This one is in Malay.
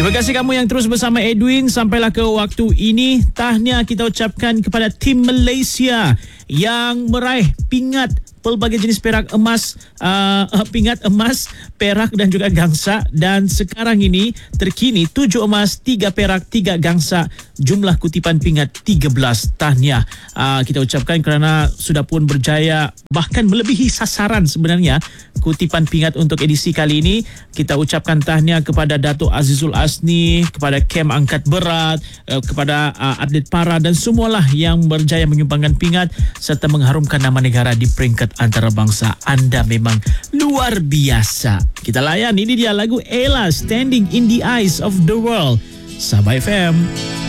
Terima kasih kamu yang terus bersama Edwin sampailah ke waktu ini. Tahniah kita ucapkan kepada tim Malaysia yang meraih pingat pelbagai jenis perak emas, pingat emas, perak dan juga gangsa, dan sekarang ini terkini 7 emas, 3 perak, 3 gangsa, jumlah kutipan pingat 13. Tahniah kita ucapkan kerana sudah pun berjaya bahkan melebihi sasaran sebenarnya kutipan pingat untuk edisi kali ini. Kita ucapkan tahniah kepada Datuk Azizul Asni, kepada Kem Angkat Berat, kepada atlet para dan semualah yang berjaya menyumbangkan pingat serta mengharumkan nama negara di peringkat antarabangsa. Anda memang luar biasa. Kita layan, ini dia lagu Ella, Standing in the Eyes of the World. Sabah FM.